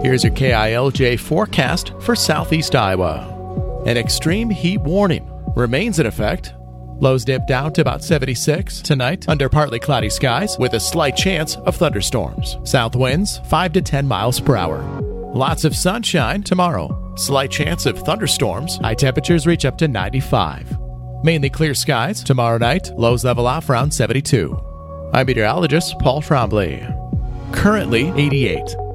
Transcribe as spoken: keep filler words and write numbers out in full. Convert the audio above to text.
Here's your K I L J forecast for southeast Iowa. An extreme heat warning remains in effect. Lows dip down to about seventy-six tonight under partly cloudy skies with a slight chance of thunderstorms. South winds five to ten miles per hour. Lots of sunshine tomorrow. Slight chance of thunderstorms. High temperatures reach up to ninety-five. Mainly clear skies tomorrow night. Lows level off around seventy-two. I'm meteorologist Paul Trombley. Currently eighty-eight.